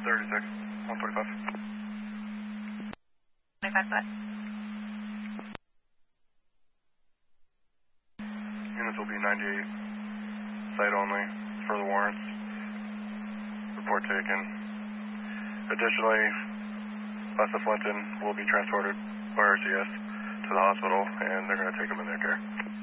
36, 145. 25 foot. Units will be 98, site only, for the warrants. Report taken. Additionally, Lessa Flinton will be transported by RCS to the hospital, and they're going to take him in their care.